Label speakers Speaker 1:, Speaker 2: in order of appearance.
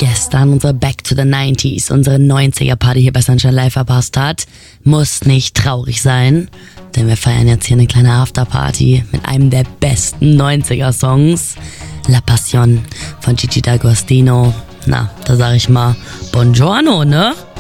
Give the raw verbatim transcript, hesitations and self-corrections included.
Speaker 1: gestern unsere Back to the nineties, unsere neunziger Party hier bei Sunshine Live verpasst hat, muss nicht traurig sein, denn wir feiern jetzt hier eine kleine Afterparty mit einem der besten neunziger Songs, La Passion von Gigi D'Agostino. Na, da sag ich mal Buongiorno, ne?